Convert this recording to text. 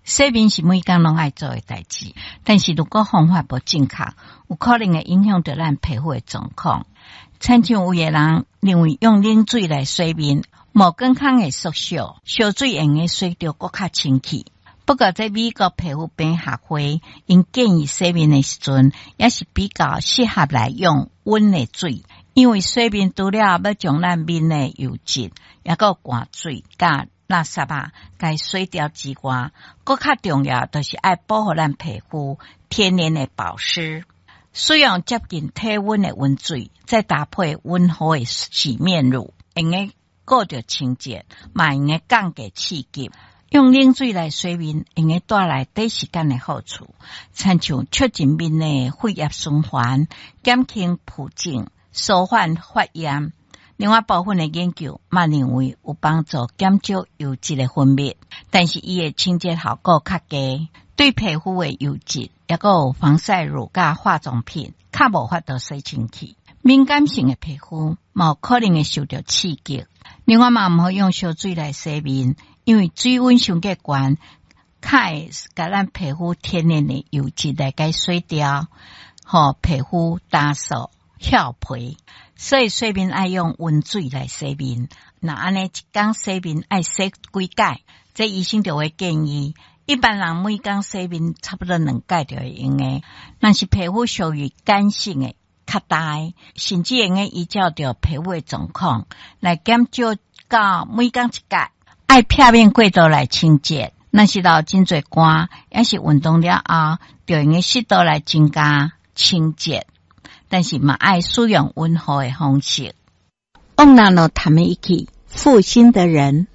洗面是每天拢爱做的代志，但是如果方法不正确，有可能会影响到咱皮肤的状况。亲像有的人认为用冷水来洗面，无健康的缩小，烧水用的洗着更较清气。不过在美国皮肤病学会，因建议洗面的时阵，也是比较适合来用温的水，因为洗面除了要将咱面的油脂，也有汗水甲垃圾该洗掉之外，更较重要就是要保护咱皮肤天然的保湿。使用接近体温的温水，再搭配温和的洗面乳，用个顾着清洁，嘛用个降低刺激。用冷水来洗面，用个带来短时间的好处，亲像促进面的血液循环，减轻浮肿，舒缓发炎。另外部分的研究嘛认为有帮助减少油脂的分泌，但是伊的清洁效果较低，对皮肤的油脂也有防晒乳甲化妆品较无法度洗清气。敏感性的皮肤嘛可能会受到刺激。另外嘛毋好用烧水来洗面，因为水温上过悬，会甲咱皮肤天然的油脂来给洗掉，互皮肤打扫翘皮。所以洗面爱用温水来洗面，那安尼一天洗面爱洗几届，这医生就会建议一般人每天洗面差不多2届就会用的。但是皮肤属于干性的较大，甚至用个依照着皮肤的状况来减少到每天1届，爱片面过度来清洁。若是流真侪汗，也是运动了后，就用个适度来增加清洁。但是嘛爱使用温和的方式。 往那谈一起负心的人。